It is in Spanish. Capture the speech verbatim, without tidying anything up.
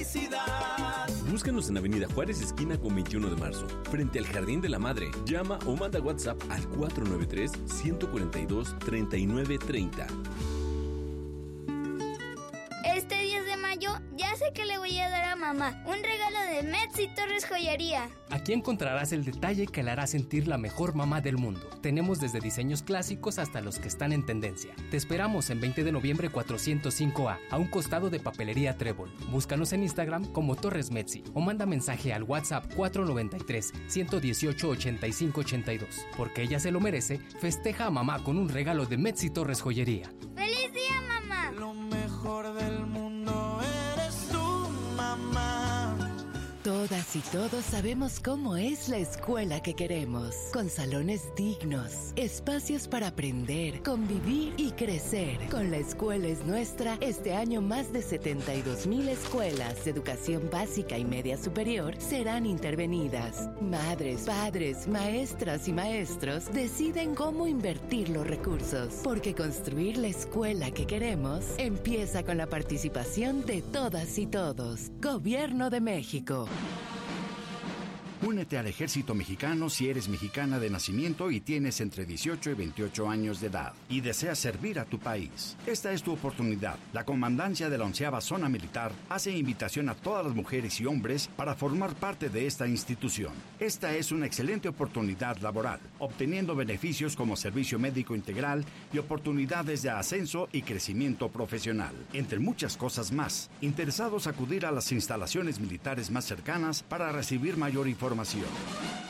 felicidad. Búscanos en Avenida Juárez, esquina con veintiuno de marzo, frente al Jardín de la Madre. Llama o manda WhatsApp al cuatro nueve tres, uno cuatro dos, tres nueve tres cero. Este diez de mayo ya sé que le voy a dar a mamá un regalo de Metzi Torres Joyería. Aquí encontrarás el detalle que le hará sentir la mejor mamá del mundo. Tenemos desde diseños clásicos hasta los que están en tendencia. Te esperamos en veinte de noviembre cuatrocientos cinco A, a un costado de Papelería Trébol. Búscanos en Instagram como Torres Metzi o manda mensaje al WhatsApp cuatro nueve tres, uno uno ocho, ocho cinco ocho dos. Porque ella se lo merece, festeja a mamá con un regalo de Metzi Torres Joyería. ¡Feliz día, mamá! Lo mejor del mundo eres tú, mamá. Todas y todos sabemos cómo es la escuela que queremos, con salones dignos, espacios para aprender, convivir y crecer. Con La Escuela es Nuestra, este año más de setenta y dos mil escuelas de educación básica y media superior serán intervenidas. Madres, padres, maestras y maestros deciden cómo invertir los recursos, porque construir la escuela que queremos empieza con la participación de todas y todos. Gobierno de México. Únete al ejército mexicano si eres mexicana de nacimiento y tienes entre dieciocho y veintiocho años de edad y deseas servir a tu país. Esta es tu oportunidad. La Comandancia de la Onceava Zona Militar hace invitación a todas las mujeres y hombres para formar parte de esta institución. Esta es una excelente oportunidad laboral, obteniendo beneficios como servicio médico integral y oportunidades de ascenso y crecimiento profesional, entre muchas cosas más. Interesados, acudir a las instalaciones militares más cercanas para recibir mayor información.